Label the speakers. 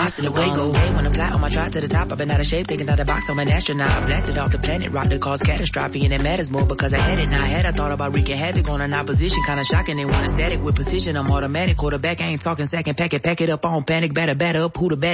Speaker 1: away go. Hey, when I fly on my drive to the top, I've been out of shape, thinking out the box, I'm an astronaut. I blasted off the planet, rock that caused catastrophe, and it matters more because I had it. Now I thought about wreaking havoc on an opposition, kinda shocking. They want a static with precision. I'm automatic quarterback, I ain't talking second pack it up on panic, batter up, who the better.